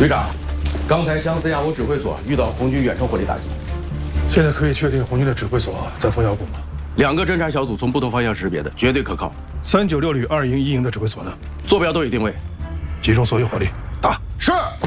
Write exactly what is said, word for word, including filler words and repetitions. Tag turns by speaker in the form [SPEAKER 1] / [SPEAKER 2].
[SPEAKER 1] 旅长，刚才相思亚欧指挥所遇到红军远程火力打击，
[SPEAKER 2] 现在可以确定红军的指挥所在枫窑谷吗？
[SPEAKER 1] 两个侦察小组从不同方向识别的，绝对可靠。
[SPEAKER 2] 三九六旅二营一营的指挥所呢？
[SPEAKER 1] 坐标都已定位，
[SPEAKER 2] 集中所有火力打。
[SPEAKER 1] 是。